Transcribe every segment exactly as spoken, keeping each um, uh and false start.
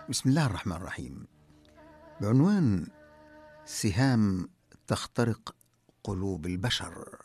بسم الله الرحمن الرحيم. بعنوان سهام تخترق قلوب البشر.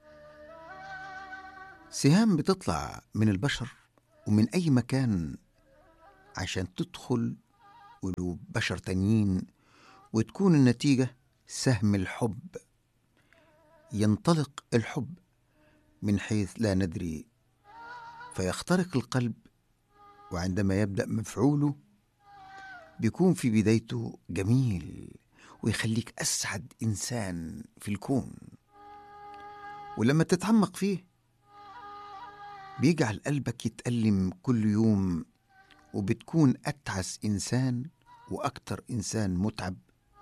سهام بتطلع من البشر ومن أي مكان عشان تدخل قلوب بشر تانيين، وتكون النتيجة سهم الحب. ينطلق الحب من حيث لا ندري فيخترق القلب، وعندما يبدأ مفعوله بيكون في بدايته جميل ويخليك أسعد إنسان في الكون، ولما تتعمق فيه بيجعل قلبك يتألم كل يوم، وبتكون أتعس إنسان وأكتر إنسان متعب.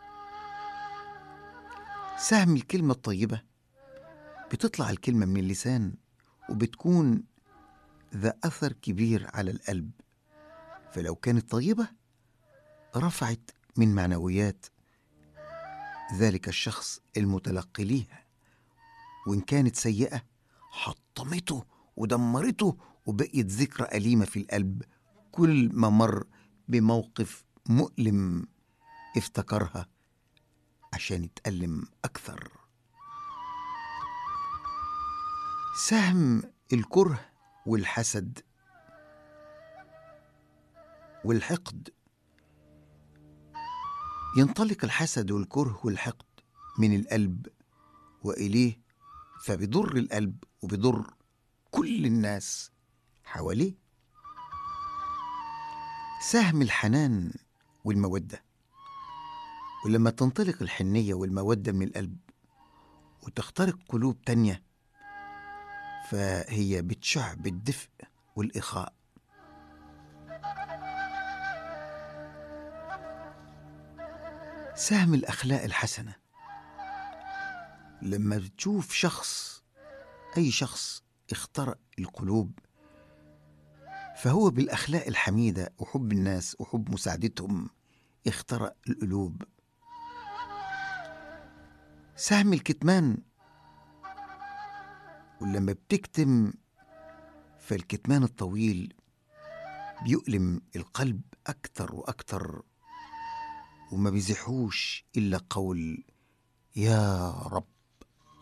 سهم الكلمة الطيبة بتطلع الكلمة من اللسان وبتكون ذا أثر كبير على القلب، فلو كانت طيبة رفعت من معنويات ذلك الشخص المتلقي ليها، وإن كانت سيئة حطمته ودمرته، وبقيت ذكرى أليمة في القلب كل ما مر بموقف مؤلم افتكرها عشان يتألم أكثر. سهم الكره والحسد والحقد. ينطلق الحسد والكره والحقد من القلب وإليه، فبيضر القلب وبيضر كل الناس حواليه. سهم الحنان والمودة. ولما تنطلق الحنية والمودة من القلب وتخترق قلوب تانية، فهي بتشع بالدفء والإخاء. سهم الأخلاق الحسنة. لما بتشوف شخص، أي شخص اخترق القلوب، فهو بالأخلاق الحميدة وحب الناس وحب مساعدتهم اخترق القلوب. سهم الكتمان. ولما بتكتم، فالكتمان الطويل بيؤلم القلب أكتر وأكتر، وما بيزحوش إلا قول يا رب.